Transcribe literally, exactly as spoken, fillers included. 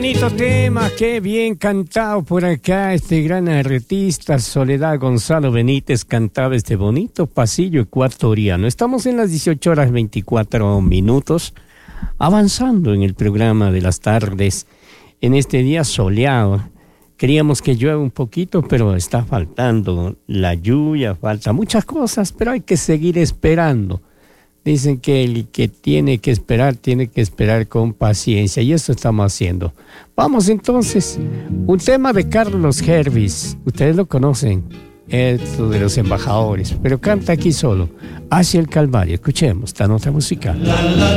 bonito tema, qué bien cantado por acá. Este gran artista Soledad Gonzalo Benítez cantaba este bonito pasillo ecuatoriano. Estamos en las dieciocho horas veinticuatro minutos, avanzando en el programa de las tardes, en este día soleado. Queríamos que llueva un poquito, pero está faltando la lluvia, falta muchas cosas, pero hay que seguir esperando. Dicen que el que tiene que esperar, tiene que esperar con paciencia, y eso estamos haciendo. Vamos entonces, un tema de Carlos Hervis, ustedes lo conocen, esto de los embajadores, pero canta aquí solo, Hacia el Calvario. Escuchemos esta nota musical. La, la.